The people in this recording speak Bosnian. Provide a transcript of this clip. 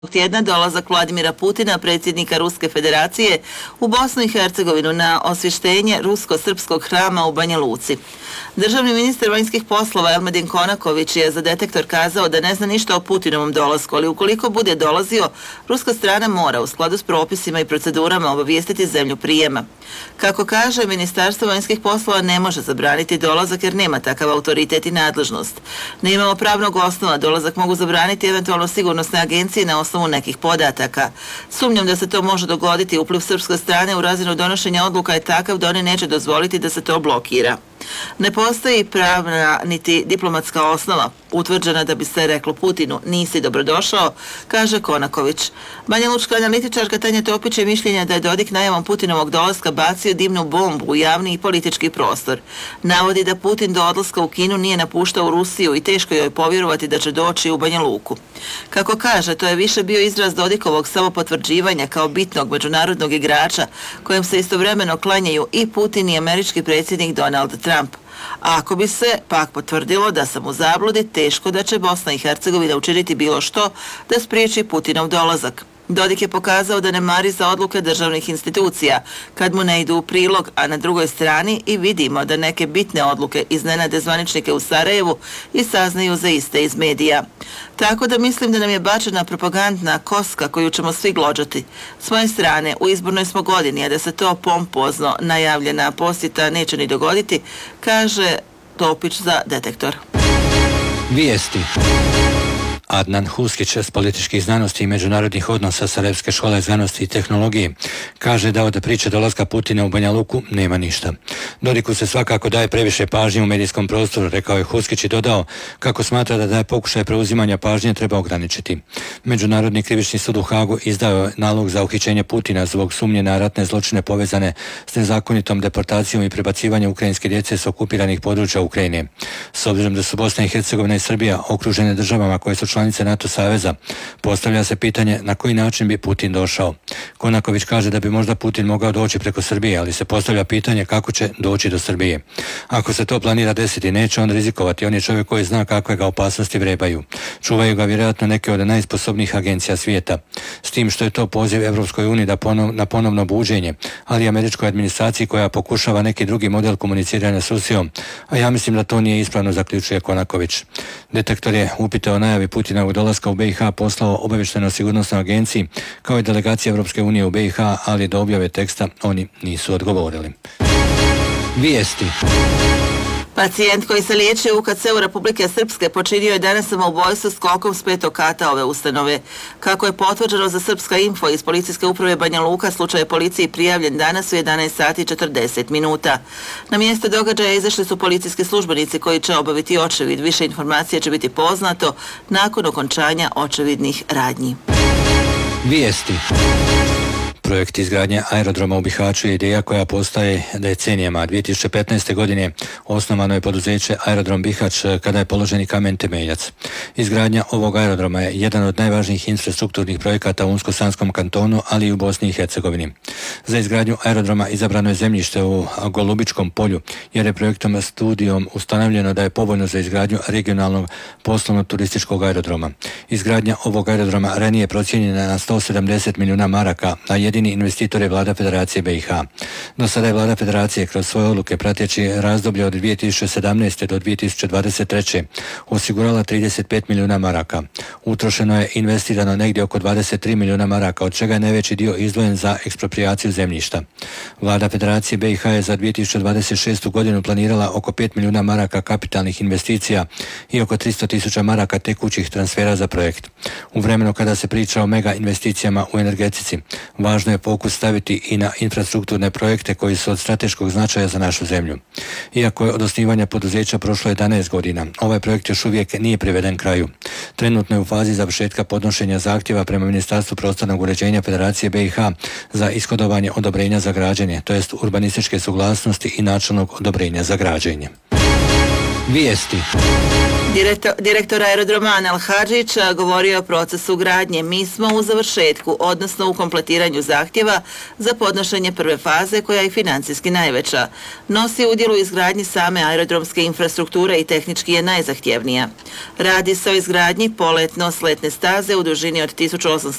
tjedna dolazak Vladimira Putina, predsjednika Ruske federacije, u Bosnu i Hercegovinu na osvještenje rusko-srpskog hrama u Banja Luci. Državni ministar vanjskih poslova Elmedin Konaković je za Detektor kazao da ne zna ništa o Putinovom dolasku, ali ukoliko bude dolazio, ruska strana mora u skladu s propisima i procedurama obavijestiti zemlju prijema. Kako kaže, Ministarstvo vanjskih poslova ne može zabraniti dolazak jer nema takav autoritet i nadležnost. Nemamo pravnog osnova, dolazak mogu zabraniti eventualno sigurnosne agencije na osnovu nekih podataka. Sumnjam da se to može dogoditi. Upliv srpske strane u razinu donošenja odluka je takav da oni neće dozvoliti da se to blokira. Ne postoji pravna niti diplomatska osnova utvrđena da bi se reklo Putinu nisi dobrodošao, kaže Konaković. Banjalučka analitičarka Tanja Topić je mišljenja da je Dodik najavom Putinovog dolaska bacio dimnu bombu u javni i politički prostor. Navodi da Putin do odlaska u Kinu nije napuštao Rusiju i teško joj povjerovati da će doći u Banja Luku. Kako kaže, to je više bio izraz Dodikovog samopotvrđivanja kao bitnog međunarodnog igrača kojem se istovremeno klanjaju i Putin i američki predsjednik Donald Trump. A ako bi se pak potvrdilo da sam u zabludi, teško da će Bosna i Hercegovina učiniti bilo što da spriječi Putinov dolazak. Dodik je pokazao da ne mari za odluke državnih institucija kad mu ne idu u prilog, a na drugoj strani i vidimo da neke bitne odluke iznenade zvaničnike u Sarajevu i saznaju za iste iz medija. Tako da mislim da nam je bačena propagandna koska koju ćemo svi glođati. S moje strane, u izbornoj smo godini, a da se to pompozno najavljena posjeta neće ni dogoditi, kaže Topić za Detektor. Vijesti. Adnan Huskić s političkih znanosti i međunarodnih odnosa Sarajevske škole znanosti i tehnologije kaže da od priče dolaska Putina u Banja Luku nema ništa. Dodiku se svakako daje previše pažnje u medijskom prostoru, rekao je Huskić i dodao kako smatra da je pokušaj preuzimanja pažnje treba ograničiti. Međunarodni krivični sud u Hagu izdao je nalog za uhićenje Putina zbog sumnje na ratne zločine povezane s nezakonitom deportacijom i prebacivanjem ukrajinske djece s okupiranih područja Ukrajine. S obzirom da su Bosna i Hercegovina i Srbija okružene državama koje su članice NATO saveza, postavlja se pitanje na koji način bi Putin došao. Konaković kaže da bi možda Putin mogao doći preko Srbije, ali se postavlja pitanje kako će doći do Srbije. Ako se to planira desiti, neće on rizikovati. On je čovjek koji zna kakve ga opasnosti vrebaju. Čuvaju ga vjerojatno neke od najsposobnijih agencija svijeta. S tim što je to poziv Evropskoj uniji na ponovno buđenje, ali i američkoj administraciji koja pokušava neki drugi model komuniciranja s Rusijom, a ja mislim da to nije ispravno, zaključuje Konaković. Detektor je upitao najavi Putinovog dolaska u BiH poslao obavještajno-sigurnosnoj agenciji kao i delegacija Evropske unije u BiH, ali do objave teksta oni nisu odgovorili. Vijesti. Pacijent koji se liječi u UKC-u Republike Srpske počinio je danas samoubojstvo skokom s 5. kata ove ustanove. Kako je potvrđeno za Srpska info iz policijske uprave Banja Luka, slučaj je policiji prijavljen danas u 11 sati i 40 minuta. Na mjesto događaja izašli su policijski službenici koji će obaviti očevid. Više informacija će biti poznato nakon okončanja očevidnih radnji. Vijesti. Projekt izgradnje aerodroma u Bihaću je ideja koja postaje decenijama. 2015. godine osnovano je poduzeće Aerodrom Bihać kada je položeni kamen temeljac. Izgradnja ovog aerodroma je jedan od najvažnijih infrastrukturnih projekata u Unsko-Sanskom kantonu, ali i u Bosni i Hercegovini. Za izgradnju aerodroma izabrano je zemljište u Golubičkom polju, jer je projektom studijom ustanovljeno da je povoljno za izgradnju regionalnog poslovno-turističkog aerodroma. Izgradnja ovog aerodroma ranije je procijenjena na 170 milijuna maraka, a jedini investitor je Vlada Federacije BiH. Do sada je Vlada Federacije kroz svoje odluke prateći razdoblje od 2017. do 2023. osigurala 35 milijuna maraka. Utrošeno je investirano negdje oko 23 milijuna maraka, od čega je najveći dio izdvojen za eksproprijaciju zemljišta. Vlada Federacije BiH je za 2026. godinu planirala oko 5 milijuna maraka kapitalnih investicija i oko 300.000 maraka tekućih transfera za projekt. U vremenu kada se priča o mega investicijama u energetici, važno je fokus staviti i na infrastrukturne projekte koji su od strateškog značaja za našu zemlju. Iako je od osnivanja poduzeća prošlo 11 godina, ovaj projekt još uvijek nije priveden kraju. Trenutno je u fazi završetka podnošenja zahtjeva prema Ministarstvu prostornog uređenja Federacije BiH za ishodovanje odobrenja za građenje, to jest urbanističke suglasnosti i načelnog odobrenja za građenje. Vijesti. Direktor aerodroma Anel Hadžić govorio o procesu gradnje. Mi smo u završetku, odnosno u kompletiranju zahtjeva za podnošenje prve faze koja je financijski najveća. Nosi udjel u izgradnji same aerodromske infrastrukture i tehnički je najzahtjevnija. Radi se o izgradnji poletno-sletne staze u dužini od 1800